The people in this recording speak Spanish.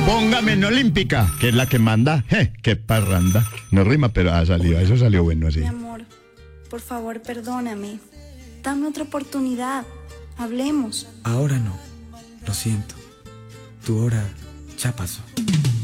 Póngame en Olímpica, que es la que manda. ¡Qué parranda! No rima, pero ha salido. Eso salió bueno así. Mi amor, por favor, perdóname. Dame otra oportunidad. Hablemos. Ahora no. Lo siento. Tu hora ya pasó.